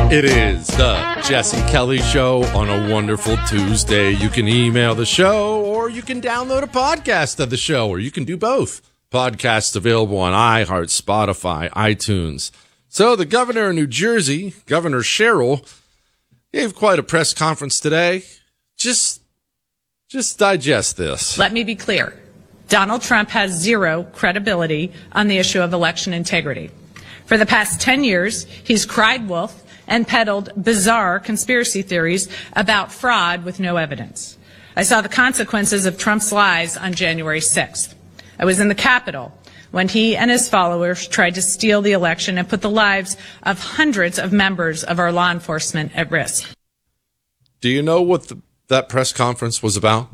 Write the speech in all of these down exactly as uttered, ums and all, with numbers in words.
It is the Jesse Kelly Show on a wonderful Tuesday. You can email the show, or you can download a podcast of the show, or you can do both. Podcasts available on iHeart, Spotify, iTunes. So the governor of New Jersey, Governor Sherrill, gave quite a press conference today. Just, just digest this. Let me be clear. Donald Trump has zero credibility on the issue of election integrity. For the past ten years, he's cried wolf and peddled bizarre conspiracy theories about fraud with no evidence. I saw the consequences of Trump's lies on January sixth. I was in the Capitol when he and his followers tried to steal the election and put the lives of hundreds of members of our law enforcement at risk. Do you know what the, that press conference was about?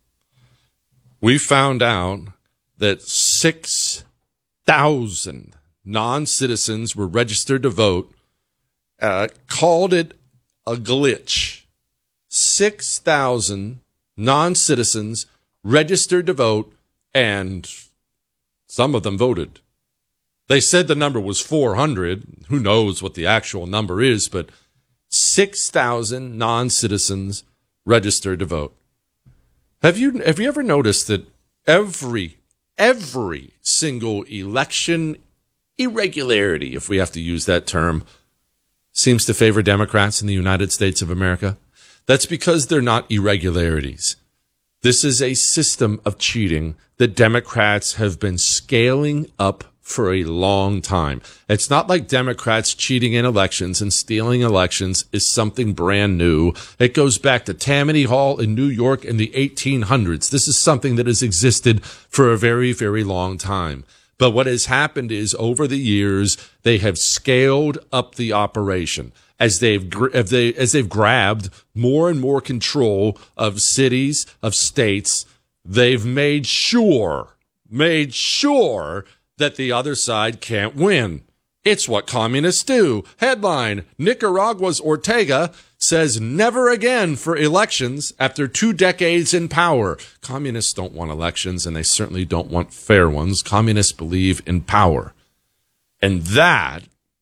We found out that six thousand non-citizens were registered to vote. Uh, called it a glitch. six thousand non-citizens registered to vote, and some of them voted. They said the number was four hundred. Who knows what the actual number is, but six thousand non-citizens registered to vote. Have you have you ever noticed that every every single election irregularity, if we have to use that term, seems to favor Democrats in the United States of America? That's because they're not irregularities. This is a system of cheating that Democrats have been scaling up for a long time. It's not like Democrats cheating in elections and stealing elections is something brand new. It goes back to Tammany Hall in New York in the eighteen hundreds. This is something that has existed for a very, very long time. But what has happened is over the years, they have scaled up the operation as they've, as they, as they've grabbed more and more control of cities, of states. They've made sure, made sure that the other side can't win. It's what communists do. Headline, Nicaragua's Ortega says never again for elections after two decades in power. Communists don't want elections, and they certainly don't want fair ones. Communists believe in power. And that,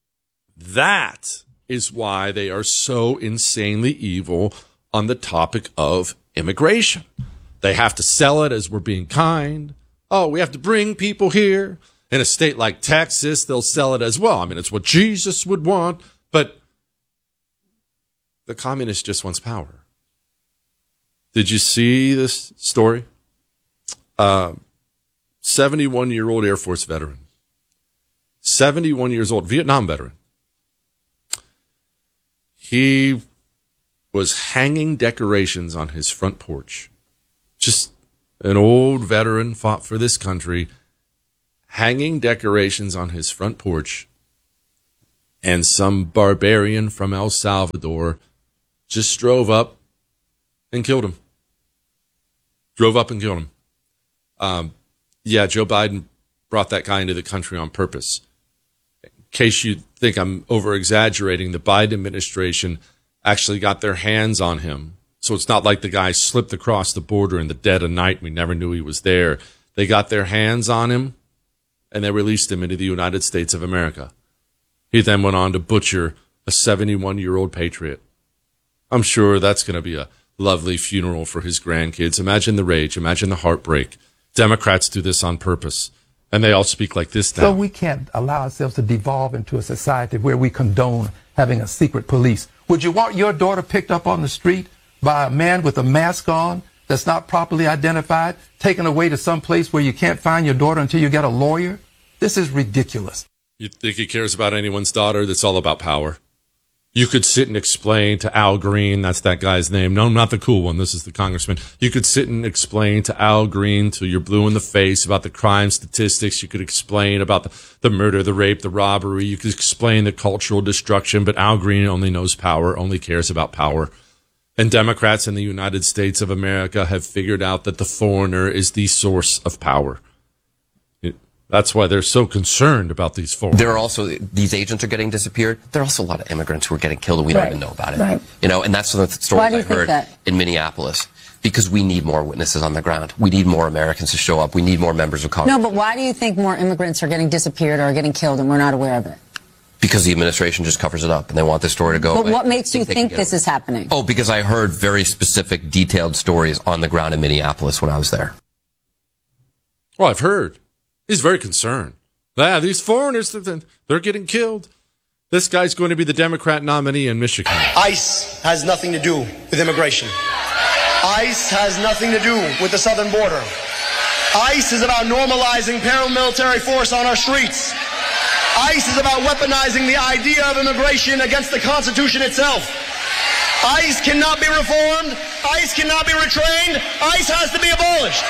that is why they are so insanely evil on the topic of immigration. They have to sell it as we're being kind. Oh, we have to bring people here. In a state like Texas, they'll sell it as well. I mean, it's what Jesus would want, but the communist just wants power. Did you see this story? Uh, seventy-one-year-old Air Force veteran. seventy-one years old, Vietnam veteran. He was hanging decorations on his front porch. Just an old veteran, fought for this country, hanging decorations on his front porch, and some barbarian from El Salvador just drove up and killed him. Drove up and killed him. Um, yeah, Joe Biden brought that guy into the country on purpose. In case you think I'm over-exaggerating, the Biden administration actually got their hands on him. So it's not like the guy slipped across the border in the dead of night. We never knew he was there. They got their hands on him, and they released him into the United States of America. He then went on to butcher a seventy-one-year-old patriot. I'm sure that's going to be a lovely funeral for his grandkids. Imagine the rage. Imagine the heartbreak. Democrats do this on purpose, and they all speak like this now. So we can't allow ourselves to devolve into a society where we condone having a secret police. Would you want your daughter picked up on the street by a man with a mask on that's not properly identified, taken away to some place where you can't find your daughter until you get a lawyer? This is ridiculous. You think he cares about anyone's daughter? That's all about power. You could sit and explain to Al Green, that's that guy's name. No, not the cool one. This is the congressman. You could sit and explain to Al Green till you're blue in the face about the crime statistics. You could explain about the, the murder, the rape, the robbery. You could explain the cultural destruction, but Al Green only knows power, only cares about power. And Democrats in the United States of America have figured out that the foreigner is the source of power. That's why they're so concerned about these foreigners. There are also, these agents are getting disappeared. There are also a lot of immigrants who are getting killed and we right. don't even know about it. Right. You know, and that's the stories I heard that? in Minneapolis. Because we need more witnesses on the ground. We need more Americans to show up. We need more members of Congress. No, but why do you think more immigrants are getting disappeared or are getting killed and we're not aware of it? Because the administration just covers it up, and they want this story to go But away. what makes you think think this is happening? Oh, because I heard very specific, detailed stories on the ground in Minneapolis when I was there. Well, I've heard. He's very concerned. Ah, these foreigners, they're getting killed. This guy's going to be the Democrat nominee in Michigan. ICE has nothing to do with immigration. ICE has nothing to do with the southern border. ICE is about normalizing paramilitary force on our streets. ICE is about weaponizing the idea of immigration against the Constitution itself. ICE cannot be reformed. ICE cannot be retrained. ICE has to be abolished.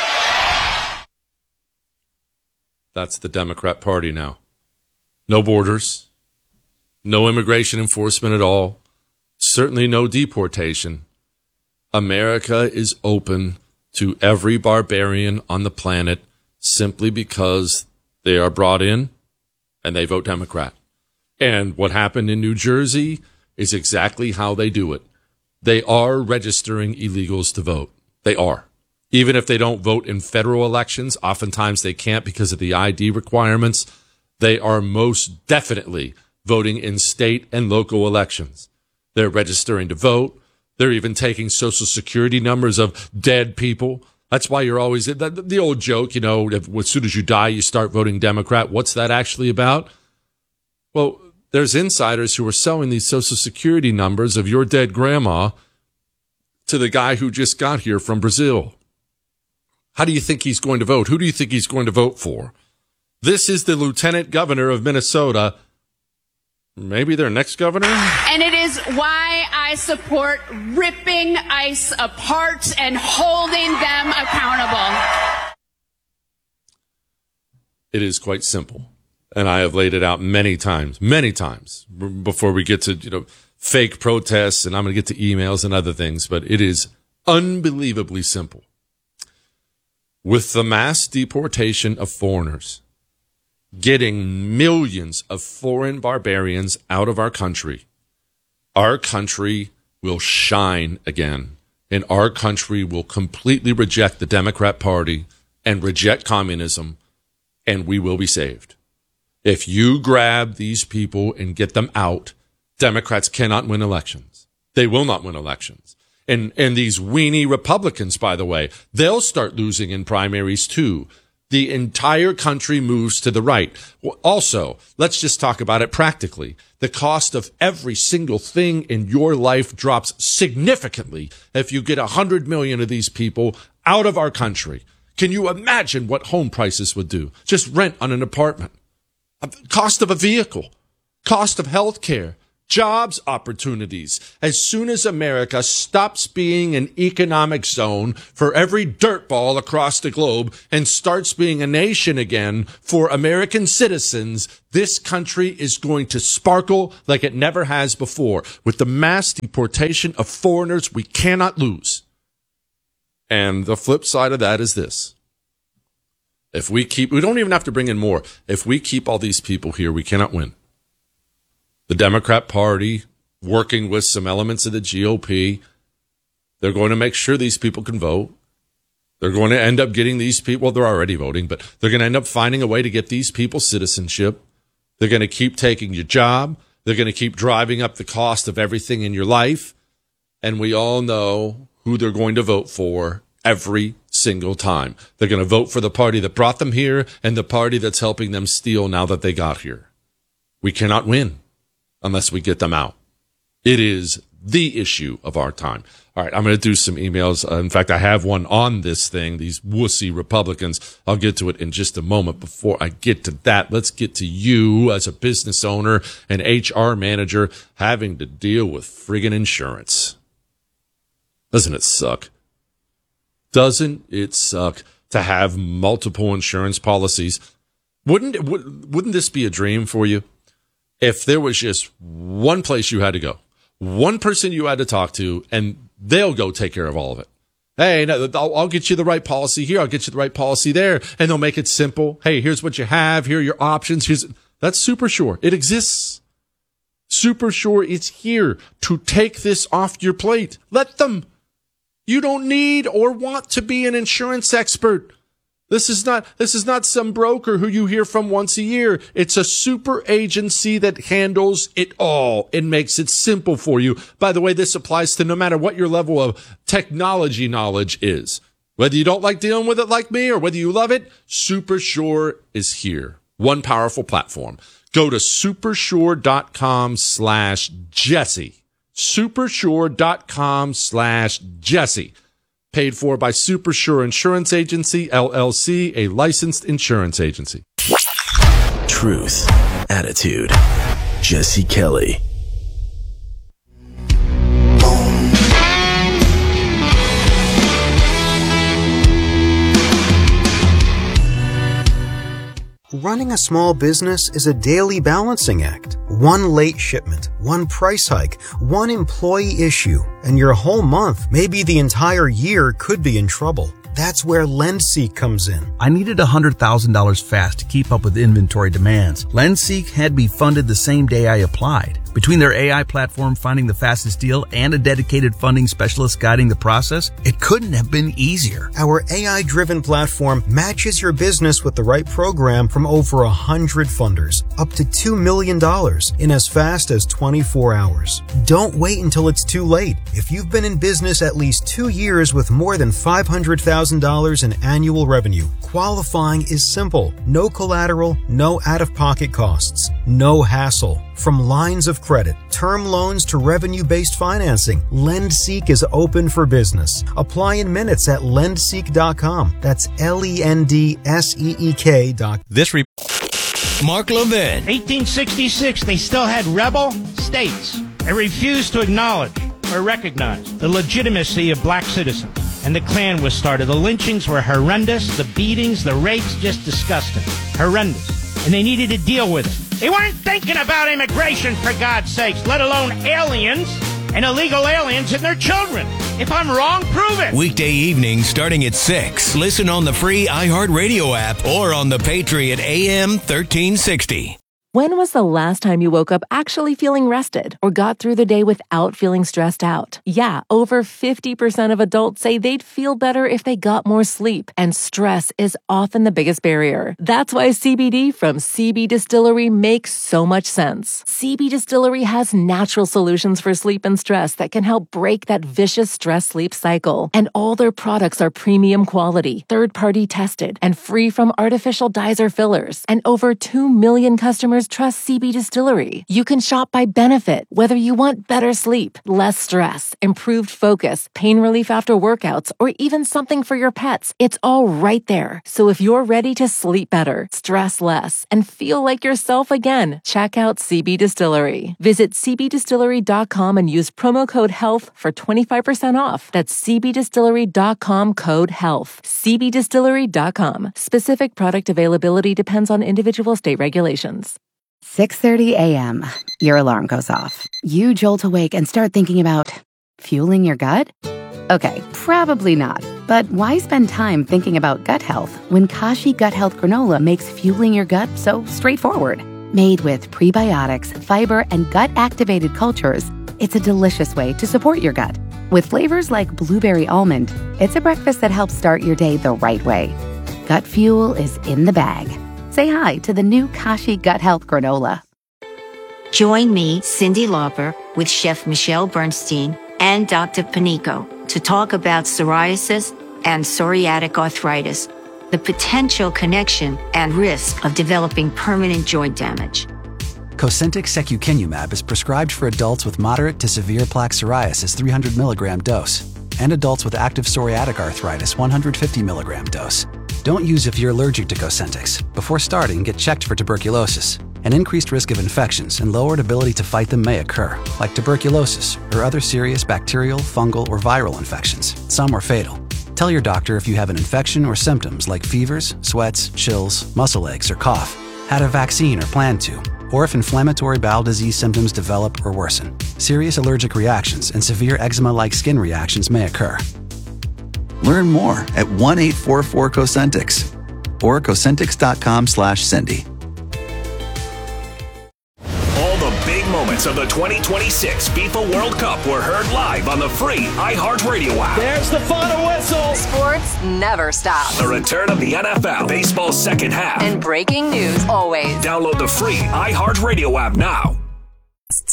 That's the Democrat Party now. No borders. No immigration enforcement at all. Certainly no deportation. America is open to every barbarian on the planet simply because they are brought in and they vote Democrat. And what happened in New Jersey is exactly how they do it. They are registering illegals to vote. They are. Even if they don't vote in federal elections, oftentimes they can't because of the I D requirements. They are most definitely voting in state and local elections. They're registering to vote. They're even taking social security numbers of dead people. That's why you're always, the, the old joke, you know, if, as soon as you die, you start voting Democrat. What's that actually about? Well, there's insiders who are selling these social security numbers of your dead grandma to the guy who just got here from Brazil. How do you think he's going to vote? Who do you think he's going to vote for? This is the lieutenant governor of Minnesota. Maybe their next governor? And it is why I support ripping ICE apart and holding them accountable. It is quite simple. And I have laid it out many times, many times before we get to, you know, fake protests, and I'm going to get to emails and other things, but it is unbelievably simple. With the mass deportation of foreigners, getting millions of foreign barbarians out of our country, our country will shine again, and our country will completely reject the Democrat Party and reject communism, and we will be saved. If you grab these people and get them out, Democrats cannot win elections. They will not win elections. And and these weenie Republicans, by the way, they'll start losing in primaries too. The entire country moves to the right. Also, let's just talk about it practically. The cost of every single thing in your life drops significantly if you get one hundred million of these people out of our country. Can you imagine what home prices would do? Just rent on an apartment. Cost of a vehicle. Cost of health care. Jobs opportunities. As soon as America stops being an economic zone for every dirtball across the globe and starts being a nation again for American citizens, this country is going to sparkle like it never has before. With the mass deportation of foreigners, we cannot lose. And the flip side of that is this. If we keep, we don't even have to bring in more. If we keep all these people here, we cannot win. The Democrat Party, working with some elements of the G O P, they're going to make sure these people can vote. They're going to end up getting these people, well, they're already voting, but they're going to end up finding a way to get these people citizenship. They're going to keep taking your job. They're going to keep driving up the cost of everything in your life. And we all know who they're going to vote for every single time. They're going to vote for the party that brought them here and the party that's helping them steal now that they got here. We cannot win unless we get them out. It is the issue of our time. All right, I'm going to do some emails. Uh, in fact, I have one on this thing, these wussy Republicans. I'll get to it in just a moment. Before I get to that, let's get to you as a business owner and H R manager having to deal with friggin' insurance. Doesn't it suck? Doesn't it suck to have multiple insurance policies? Wouldn't it, wouldn't this be a dream for you? If there was just one place you had to go, one person you had to talk to, and they'll go take care of all of it. Hey, no, I'll, I'll get you the right policy here. I'll get you the right policy there. And they'll make it simple. Hey, here's what you have. Here are your options. Here's, that's Super Sure. It exists. Super Sure is here to take this off your plate. Let them. You don't need or want to be an insurance expert. This is not, this is not some broker who you hear from once a year. It's a super agency that handles it all and makes it simple for you. By the way, this applies to no matter what your level of technology knowledge is. Whether you don't like dealing with it like me or whether you love it, SuperSure is here. One powerful platform. Go to supersure.com slash Jesse. Supersure.com slash Jesse. Paid for by Supersure Insurance Agency, L L C, a licensed insurance agency. Truth, attitude, Jesse Kelly. Running a small business is a daily balancing act. One late shipment, one price hike, one employee issue, and your whole month, maybe the entire year, could be in trouble. That's where LendSeek comes in. I needed one hundred thousand dollars fast to keep up with inventory demands. LendSeek had me funded the same day I applied. Between their A I platform finding the fastest deal and a dedicated funding specialist guiding the process, it couldn't have been easier. Our A I-driven platform matches your business with the right program from over one hundred funders, up to two million dollars in as fast as twenty-four hours. Don't wait until it's too late. If you've been in business at least two years with more than five hundred thousand dollars in annual revenue, qualifying is simple. No collateral, no out-of-pocket costs, no hassle. From lines of credit, term loans to revenue-based financing, LendSeek is open for business. Apply in minutes at lendseek dot com. That's L E N D S E E K dot com. This re- Mark Levin. eighteen sixty-six, they still had rebel states. They refused to acknowledge or recognize the legitimacy of black citizens. And the Klan was started. The lynchings were horrendous. The beatings, the rapes, just disgusting. Horrendous. And they needed to deal with it. They weren't thinking about immigration, for God's sakes, let alone aliens and illegal aliens and their children. If I'm wrong, prove it. Weekday evenings starting at six. Listen on the free iHeartRadio app or on the Patriot A M thirteen sixty. When was the last time you woke up actually feeling rested or got through the day without feeling stressed out? Yeah, over fifty percent of adults say they'd feel better if they got more sleep, and stress is often the biggest barrier. That's why C B D from C B Distillery makes so much sense. C B Distillery has natural solutions for sleep and stress that can help break that vicious stress-sleep cycle. And all their products are premium quality, third-party tested, and free from artificial dyes or fillers. And over two million customers trust C B Distillery. You can shop by benefit, whether you want better sleep, less stress, improved focus, pain relief after workouts, or even something for your pets. It's all right there. So if you're ready to sleep better, stress less, and feel like yourself again, check out C B Distillery. Visit c b distillery dot com and use promo code HEALTH for twenty-five percent off. That's c b distillery dot com code HEALTH. c b distillery dot com. Specific product availability depends on individual state regulations. six thirty a.m. Your alarm goes off. You jolt awake and start thinking about fueling your gut? Okay, probably not. But why spend time thinking about gut health when Kashi Gut Health Granola makes fueling your gut so straightforward? Made with prebiotics, fiber, and gut-activated cultures, it's a delicious way to support your gut. With flavors like blueberry almond, it's a breakfast that helps start your day the right way. Gut fuel is in the bag. Say hi to the new Kashi Gut Health Granola. Join me, Cyndi Lauper, with Chef Michelle Bernstein and Doctor Panico to talk about psoriasis and psoriatic arthritis, the potential connection and risk of developing permanent joint damage. Cosentyx secukinumab is prescribed for adults with moderate to severe plaque psoriasis three hundred milligram dose and adults with active psoriatic arthritis one hundred fifty milligram dose. Don't use if you're allergic to Cosentyx. Before starting, get checked for tuberculosis. An increased risk of infections and lowered ability to fight them may occur, like tuberculosis or other serious bacterial, fungal, or viral infections. Some are fatal. Tell your doctor if you have an infection or symptoms like fevers, sweats, chills, muscle aches, or cough, had a vaccine or plan to, or if inflammatory bowel disease symptoms develop or worsen. Serious allergic reactions and severe eczema-like skin reactions may occur. Learn more at one eight four four Cosentyx or Cosentyx dot com slash Cindy. All the big moments highlights of the twenty twenty-six FIFA World Cup were heard live on the free iHeartRadio app. There's the final whistle. Sports never stops. The return of the N F L, baseball's second half. And breaking news always. Download the free iHeartRadio app now.